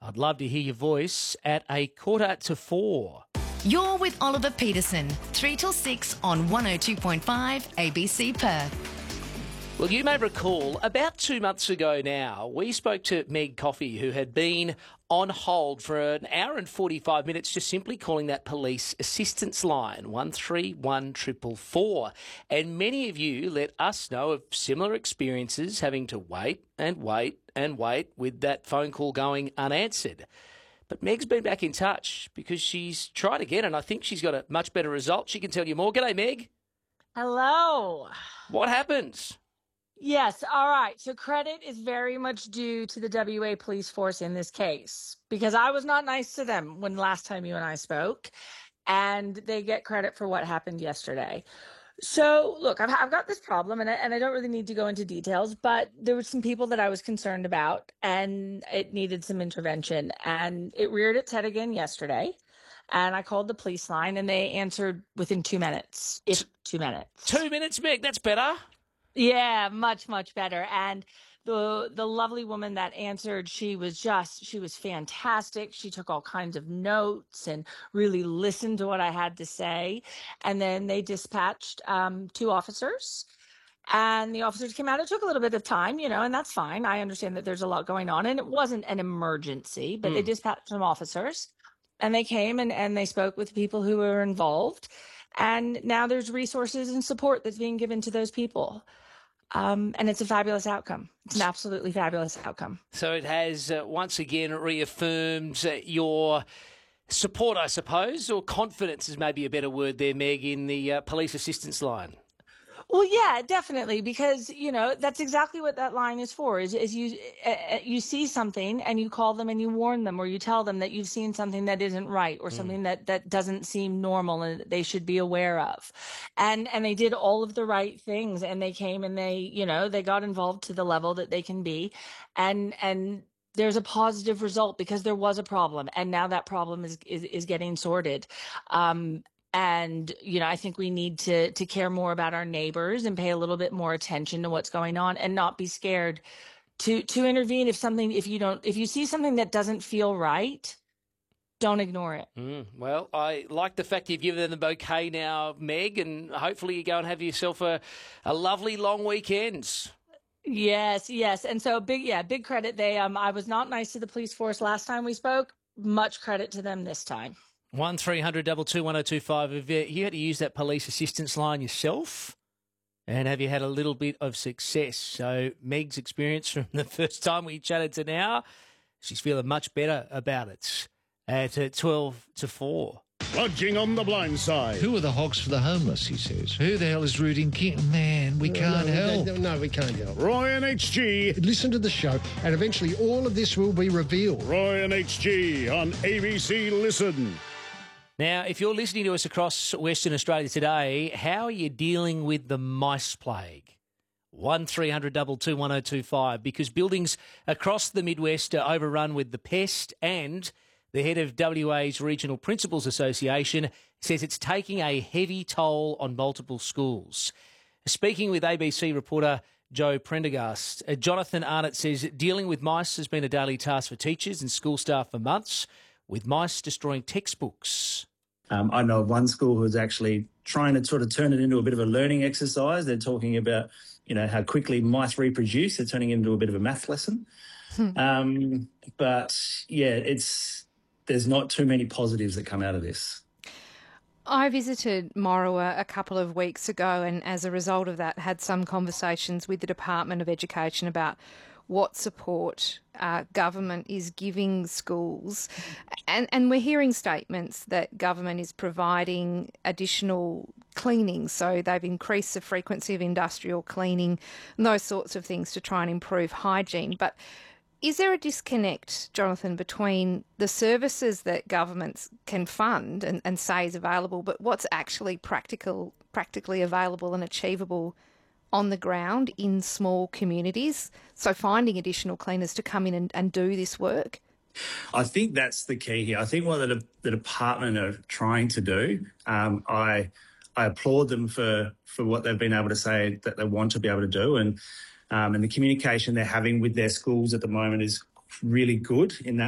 I'd love to hear your voice at 3:45. You're with Oliver Peterson, 3 till 6 on 102.5 ABC Perth. Well, you may recall about 2 months ago now, we spoke to Meg Coffey, who had been on hold for an hour and 45 minutes, just simply calling that police assistance line, 131444. And many of you let us know of similar experiences having to wait and wait and wait with that phone call going unanswered. But Meg's been back in touch because she's tried again, and I think she's got a much better result. She can tell you more. G'day, Meg. Hello. What happened? Yes. All right. So credit is very much due to the WA police force in this case, because I was not nice to them when last time you and I spoke, and they get credit for what happened yesterday. So look, I've got this problem, and I don't really need to go into details, but there were some people that I was concerned about, and it needed some intervention, and it reared its head again yesterday. And I called the police line, and they answered within 2 minutes, if 2 minutes. 2 minutes, Meg. That's better. Yeah, much, much better. And the lovely woman that answered, she was fantastic. She took all kinds of notes and really listened to what I had to say. And then they dispatched 2 officers. And the officers came out. It took a little bit of time, and that's fine. I understand that there's a lot going on. And it wasn't an emergency, but they dispatched some officers. And they came and they spoke with people who were involved. And now there's resources and support that's being given to those people. And it's a fabulous outcome. It's an absolutely fabulous outcome. So it has once again reaffirmed your support, I suppose, or confidence is maybe a better word there, Meg, in the police assistance line. Well, yeah, definitely, because, that's exactly what that line is for, is you see something and you call them and you warn them, or you tell them that you've seen something that isn't right, or something that doesn't seem normal and that they should be aware of. And they did all of the right things, and they came and they got involved to the level that they can be. And there's a positive result because there was a problem, and now that problem is getting sorted. And, I think we need to care more about our neighbors and pay a little bit more attention to what's going on, and not be scared to intervene if you see something that doesn't feel right. Don't ignore it. Well, I like the fact you've given them the bouquet now, Meg, and hopefully you go and have yourself a lovely long weekend. Yes. And so big credit. I was not nice to the police force last time we spoke. Much credit to them this time. 1300 22 1025. Have you had to use that police assistance line yourself? And have you had a little bit of success? So Meg's experience from the first time we chatted to now, she's feeling much better about it at 12 to 4. Lodging on the blind side. Who are the hogs for the homeless, he says. Who the hell is rooting King? Man, we can't help. No, we can't help. Roy and HG. Listen to the show, and eventually all of this will be revealed. Roy and HG on ABC Listen. Now, if you're listening to us across Western Australia today, how are you dealing with the mice plague? 1300 22 1025, because buildings across the Midwest are overrun with the pest, and the head of WA's Regional Principals Association says it's taking a heavy toll on multiple schools. Speaking with ABC reporter Joe Prendergast, Jonathan Arnott says dealing with mice has been a daily task for teachers and school staff for months, with mice destroying textbooks. I know of one school who's actually trying to sort of turn it into a bit of a learning exercise. They're talking about, how quickly mice reproduce. They're turning it into a bit of a math lesson. But, yeah, there's not too many positives that come out of this. I visited Morawa a couple of weeks ago, and as a result of that had some conversations with the Department of Education about what support government is giving schools. And we're hearing statements that government is providing additional cleaning. So they've increased the frequency of industrial cleaning and those sorts of things to try and improve hygiene. But is there a disconnect, Jonathan, between the services that governments can fund and say is available, but what's actually practically available and achievable on the ground in small communities? So finding additional cleaners to come in and do this work? I think that's the key here. I think what the department are trying to do, I applaud them for what they've been able to say that they want to be able to do, and the communication they're having with their schools at the moment is really good in that